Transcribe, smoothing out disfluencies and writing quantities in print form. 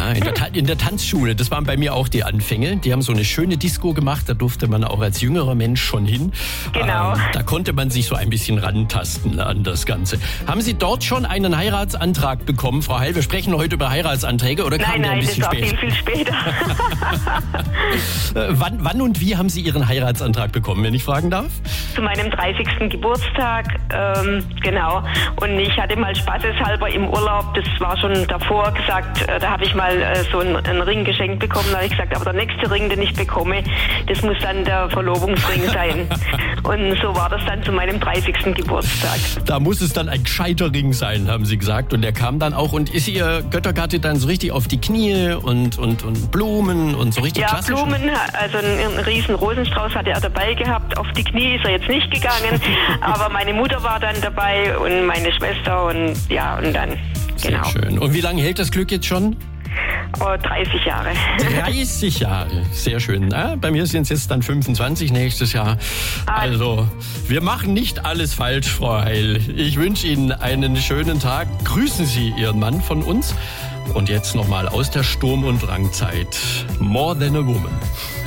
Ja, in der Tanzschule, das waren bei mir auch die Anfänge. Die haben so eine schöne Disco gemacht, da durfte man auch als jüngerer Mensch schon hin. Genau. Da konnte man sich so ein bisschen rantasten an das Ganze. Haben Sie dort schon einen Heiratsantrag bekommen, Frau Heil? Wir sprechen heute über Heiratsanträge, oder kam der ein bisschen das war spät? viel später. Wann und wie haben Sie Ihren Heiratsantrag bekommen, wenn ich fragen darf? Zu meinem 30. Geburtstag, genau. Und ich hatte mal spaßeshalber im Urlaub, das war schon davor gesagt, da habe ich mal so einen Ring geschenkt bekommen. Da habe ich gesagt, aber der nächste Ring, den ich bekomme, das muss dann der Verlobungsring sein. Und so war das dann zu meinem 30. Geburtstag. Da muss es dann ein gescheiter Ring sein, haben Sie gesagt. Und der kam dann auch. Und ist Ihr Göttergatte dann so richtig auf die Knie und Blumen und so richtig klassisch? Ja, Blumen, also einen riesen Rosenstrauß hatte er dabei gehabt. Auf die Knie ist er jetzt nicht gegangen, aber meine Mutter war dann dabei und meine Schwester und ja, und dann, genau. Sehr schön. Und wie lange hält das Glück jetzt schon? 30 Jahre. 30 Jahre, sehr schön. Bei mir sind es jetzt dann 25 nächstes Jahr. Also, wir machen nicht alles falsch, Frau Heil. Ich wünsche Ihnen einen schönen Tag. Grüßen Sie Ihren Mann von uns. Und jetzt nochmal aus der Sturm- und Drangzeit. More Than a Woman.